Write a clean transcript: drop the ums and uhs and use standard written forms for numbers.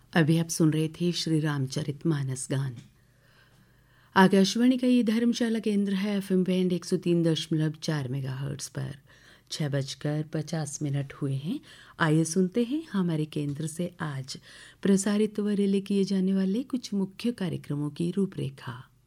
अभी आप सुन रहे थे श्री रामचरितमानस गान। आकाशवाणी का ये धर्मशाला केंद्र है एफएम बैंड 103.4 मेगाहर्ट्ज पर। 6:50 हुए हैं। आइए सुनते हैं हमारे केंद्र से आज प्रसारित व रिले किए जाने वाले कुछ मुख्य कार्यक्रमों की रूपरेखा।